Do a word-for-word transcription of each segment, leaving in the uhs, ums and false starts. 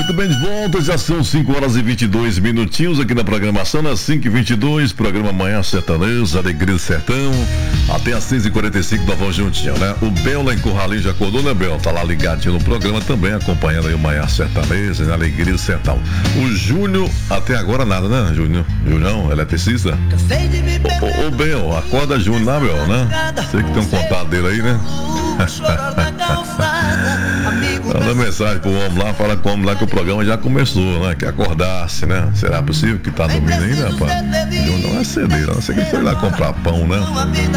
Muito bem, de volta, já são cinco horas e vinte e dois minutinhos aqui na programação, nas cinco e vinte e dois, programa Manhã Sertaneja, Alegria do Sertão, até às seis e quarenta e cinco nós vamos juntinho, né? O Bel lá em Curralinho já acordou, né, Bel? Tá lá ligadinho no programa também, acompanhando aí o Manhã Sertaneja, né? Alegria do Sertão. O Júnior, até agora nada, né, Júnior? Júnior, eletricista? Ô, ô, Bel, acorda Júnior, né, Bel, né? Sei que tem um contato dele aí, né? Manda mensagem pro homem lá, fala com o homem lá que o programa já começou, né? Que acordasse, né? Será possível que tá dormindo ainda, rapaz? Não é cedeira, não sei que ele foi lá comprar pão, né?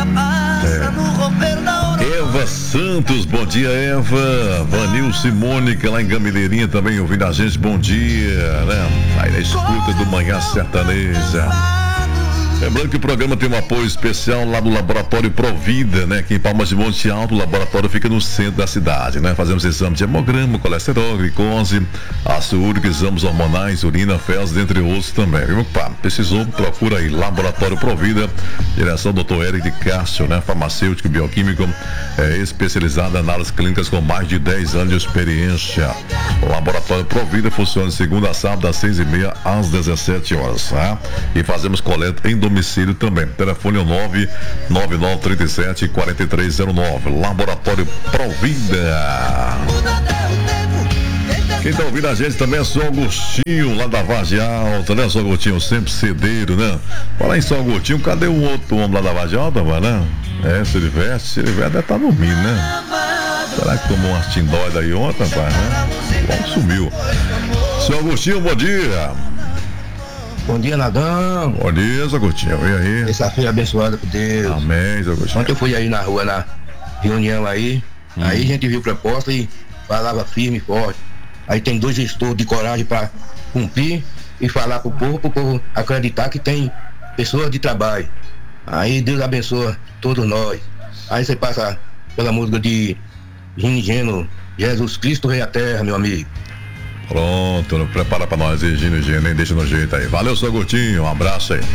É. Eva Santos, bom dia, Eva. Vanil Simônica lá em Gamileirinha também ouvindo a gente, bom dia, né? Aí na escuta do Manhã Sertaneja. Lembrando que o programa tem um apoio especial lá do Laboratório Provida, né? Aqui em Palmas de Monte Alto, o laboratório fica no centro da cidade, né? Fazemos exame de hemograma, colesterol, glicose, ácido úrico, exames hormonais, urina, fezes, dentre outros também. Viu? Pá, precisou, procura aí, Laboratório Provida, direção doutor Eric Cássio, né? Farmacêutico, bioquímico, é, especializado em análises clínicas com mais de dez anos de experiência. O Laboratório Provida funciona de segunda a sábado, das seis e meia às dezessete horas, tá? E fazemos coleta em domicílio também. Telefone é o nove nove nove três sete quatro três zero nove. Laboratório Provida. Quem tá ouvindo a gente também é São Agostinho, lá da Vargem Alta, né, São Agostinho? Sempre cedeiro, né? Fala em São Agostinho, cadê o outro homem lá da Vargem Alta, né? É, Silvestre, Silvestre deve estar dormindo, né? Será que tomou umas tindóidas aí ontem, rapaz, né? Bom, sumiu. São Agostinho, bom dia. Bom dia, Nadão. Bom dia, Zagotinho. E aí? Terça-feira abençoada por Deus. Amém, Zagotinho. Ontem eu fui aí na rua, na reunião aí. Hum. Aí a gente viu proposta e falava firme e forte. Aí tem dois gestores de coragem para cumprir e falar pro povo, pro povo acreditar que tem pessoas de trabalho. Aí Deus abençoa todos nós. Aí você passa pela música de Gino Geno, Jesus Cristo Rei à Terra, meu amigo. Pronto, prepara pra nós aí, Gino Gino, nem deixa no jeito aí. Valeu, seu Gotinho, um abraço aí.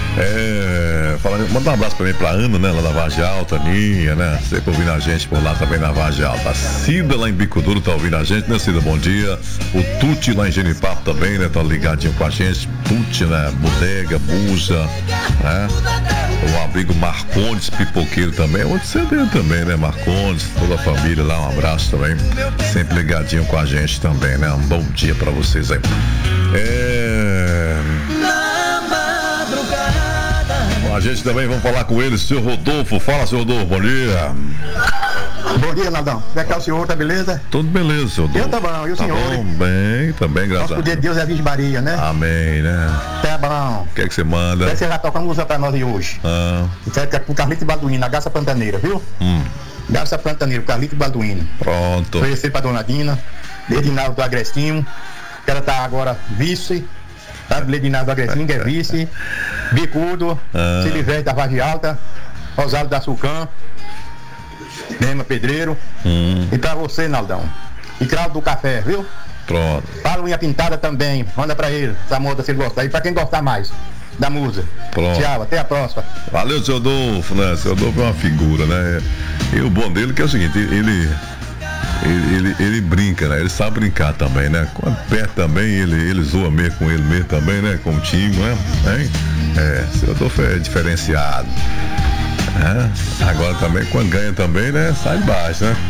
É, fala, manda um abraço pra mim, pra Ana, né, lá da Vargem Alta, Ninha, né, sempre ouvindo a gente por lá também na Vargem Alta. A Cida lá em Bico Duro tá ouvindo a gente, né, Cida, bom dia. O Tuti lá em Genipapo também, né, tá ligadinho com a gente. Tuti, né, Bodega, Busa, né, o amigo Marcondes, pipoqueiro também, outro C D também, né, Marcondes, toda a família lá, um abraço também, sempre ligadinho com a gente também, né, um bom dia pra vocês aí. É... A gente também, vamos falar com ele, senhor Rodolfo. Fala, senhor Rodolfo, bom dia. Bom dia, Nadão. Como é que é o senhor, tá beleza? Tudo beleza, senhor Rodolfo. Eu tá bom, e o tá senhor? Bom, bem, também, graças a Deus. Nosso poder de Deus é a Virgem Maria, né? Amém, né? Tá bom. O que é que você manda? O que é que você vai tocar música pra nós hoje? Ah. Isso é pro Carlito Balduino, a Garça Pantaneira, viu? Hum. Garça Pantaneira, Carlito Balduino. Pronto. Conhecer pra Dona Dina, Ledinaldo do Agrestinho, que ela tá agora vice. Tá? Ledinaldo do Agrestinho, que é vice. Bicudo, ah. Silivete da Vargem Alta, Rosário da Sulcã, Lema Pedreiro. Hum. E pra você, Naldão. E Cravo do Café, viu? Pronto. Fala unha pintada também. Manda pra ele, essa moda se ele gostar. E pra quem gostar mais da música. Pronto. Tchau, até a próxima. Valeu, seu Adolfo, né? Seu Adolfo é uma figura, né? E o bom dele que é o seguinte, ele. Ele, ele, ele brinca, né? Ele sabe brincar também, né? Quando perto também, ele, ele zoa mesmo com ele mesmo também, né? Contigo, né? Hein? É, seu Adolfo é diferenciado. É. Agora também, quando ganha também, né? Sai de baixo, né?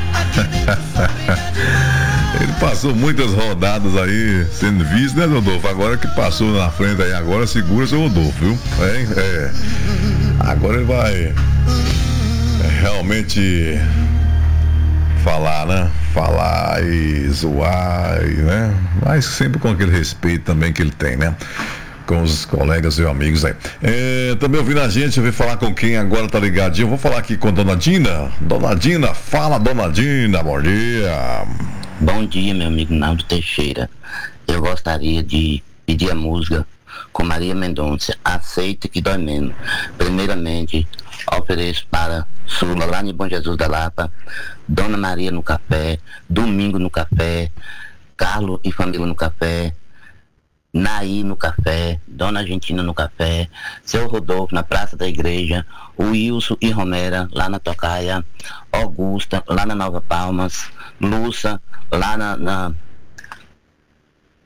Ele passou muitas rodadas aí sendo visto, né, Rodolfo? Agora que passou na frente aí, agora segura seu Rodolfo, viu? É, é. Agora ele vai realmente falar, né? Falar e zoar, e, né? Mas sempre com aquele respeito também que ele tem, né? Com os colegas e amigos aí. É, também ouvindo a gente, eu vou falar com quem agora tá ligadinho. Eu vou falar aqui com a Dona Dina. Dona Dina, fala, Dona Dina, bom dia. Bom dia, meu amigo Naldo Teixeira. Eu gostaria de pedir a música com Maria Mendonça, Aceita que Dói Menos. Primeiramente, ofereço para Sula, lá em Bom Jesus da Lapa, Dona Maria no Café, Domingo no Café, Carlos e família no Café, Naí no Café, Dona Argentina no Café, Seu Rodolfo na Praça da Igreja, o Wilson e Romera lá na Tocaia, Augusta lá na Nova Palmas, Lúcia lá na, na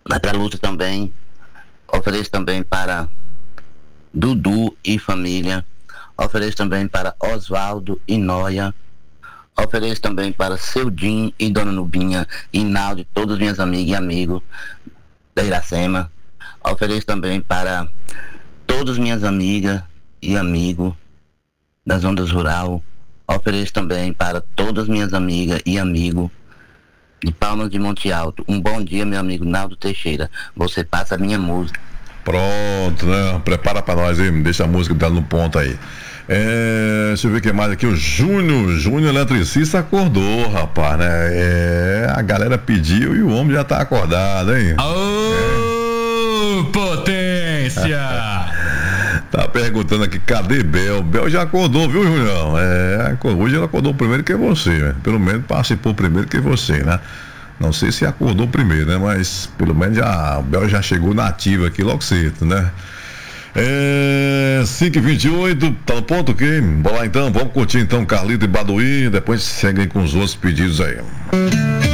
Vai pra luta também. Ofereço também para Dudu e família. Ofereço também para Oswaldo e Noia. Ofereço também para Seudinho e Dona Nubinha, Inaldo e todas as minhas amigas e amigos da Iracema. Ofereço também para todas as minhas amigas e amigos das Ondas Rural. Ofereço também para todas as minhas amigas e amigos de Palmas de Monte Alto. Um bom dia, meu amigo Naldo Teixeira. Você passa a minha música. Pronto, né? Prepara pra nós aí, deixa a música dela no ponto aí. É, deixa eu ver o que mais aqui. O Júnior, Júnior Eletricista acordou, rapaz, né? É, a galera pediu e o homem já tá acordado, hein? Ô, é. Potência! Tá perguntando aqui, cadê Bel? Bel já acordou, viu, Júnior? É, hoje ela acordou primeiro que você, né? Pelo menos participou primeiro que você, né? Não sei se acordou primeiro, né? Mas pelo menos já, o Bel já chegou na ativa aqui logo cedo, né? É, cinco e vinte e oito, tá no ponto, ok? Bora lá então, vamos curtir então Carlito e Baduí, depois seguem com os outros pedidos aí.